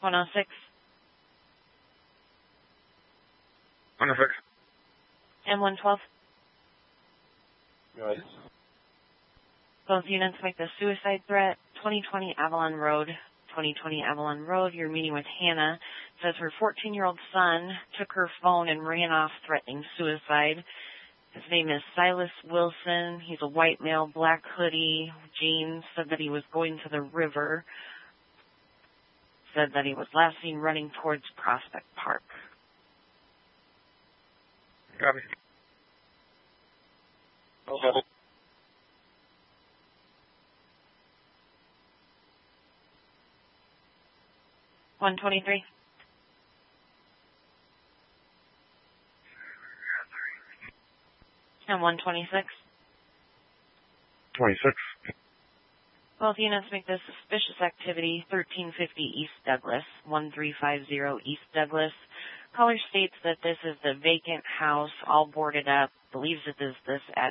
106. 106. And 112. Good. Both units make the suicide threat. 2020 Avalon Road. 2020 Avalon Road. You're meeting with Hannah. Says her 14-year-old son took her phone and ran off threatening suicide. His name is Silas Wilson. He's a white male, black hoodie, jeans. Said that he was going to the river. Said that he was last seen running towards Prospect Park. Copy. Okay. One 23. And 126. 26. Both units make this suspicious activity. 1350 East Douglas. 1350 East Douglas. Caller states that this is the vacant house, all boarded up. Believes that this